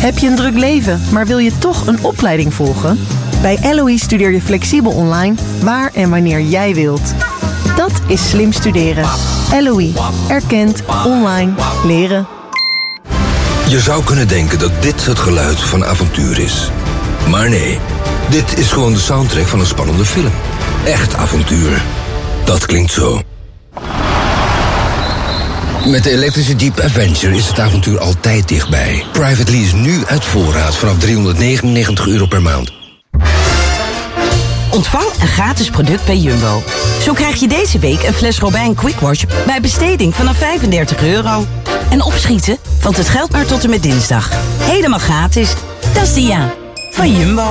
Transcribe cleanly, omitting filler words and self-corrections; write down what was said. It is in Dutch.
Heb je een druk leven, maar wil je toch een opleiding volgen? Bij LOE studeer je flexibel online, waar en wanneer jij wilt. Dat is slim studeren. LOE. Erkend. Online. Leren. Je zou kunnen denken dat dit het geluid van avontuur is. Maar nee, dit is gewoon de soundtrack van een spannende film. Echt avontuur. Dat klinkt zo. Met de elektrische Jeep Avenger is het avontuur altijd dichtbij. Private lease nu uit voorraad vanaf €399 per maand. Ontvang een gratis product bij Jumbo. Zo krijg je deze week een fles Robijn Quickwash bij besteding vanaf €35. En opschieten, want het geldt maar tot en met dinsdag. Helemaal gratis. Dat is de van Jumbo.